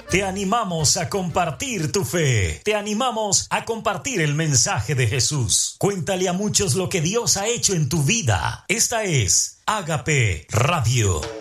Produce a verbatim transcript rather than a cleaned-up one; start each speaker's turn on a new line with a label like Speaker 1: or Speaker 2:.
Speaker 1: Te animamos a compartir tu fe. Te animamos a compartir el mensaje de Jesús. Cuéntale a muchos lo que Dios ha hecho en tu vida. Esta es Ágape Radio.